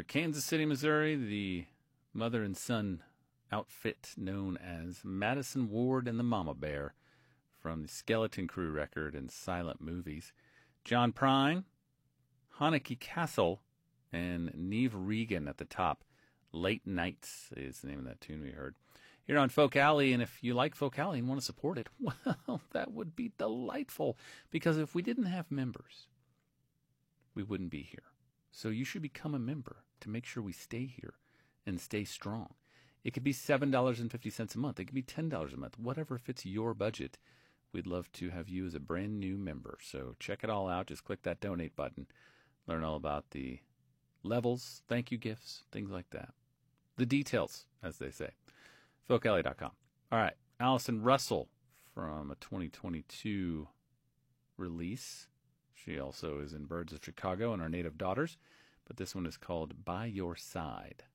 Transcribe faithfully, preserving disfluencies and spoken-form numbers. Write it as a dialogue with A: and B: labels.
A: Uh, Kansas City, Missouri, the mother and son outfit known as Madison Ward and the Mama Bear from the Skeleton Crew record and silent movies. John Prine, Haneke Castle, and Neve Regan at the top. Late Nights is the name of that tune we heard. Here on Folk Alley, and if you like Folk Alley and want to support it, well, that would be delightful. Because if we didn't have members, we wouldn't be here. So you should become a member to make sure we stay here and stay strong. It could be seven dollars and fifty cents a month. It could be ten dollars a month. Whatever fits your budget. We'd love to have you as a brand new member. So check it all out. Just click that donate button. Learn all about the levels, thank you gifts, things like that. The details, as they say. folk alley dot com. All right. Allison Russell from a twenty twenty-two release. She also is in Birds of Chicago and Our Native Daughters. But this one is called By Your Side.